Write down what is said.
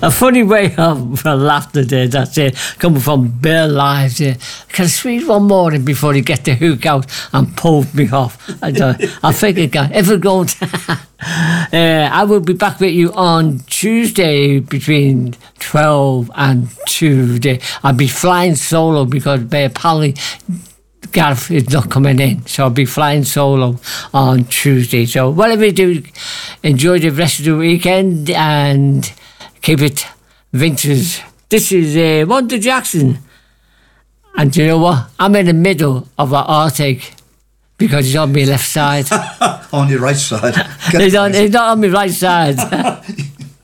a funny way of laughter there, that's it, coming from Bill Lives there. Can I squeeze one more in before he get the hook out and pulled me off? I figured, if it goes... I will be back with you on Tuesday between 12 and 2. I'll be flying solo because apparently Gareth is not coming in, so I'll be flying solo on Tuesday. So whatever you do, enjoy the rest of the weekend and keep it vintage. This is Wanda Jackson, and you know what? I'm in the middle of an heartache because he's on my left side. On your right side. He's not on my right side.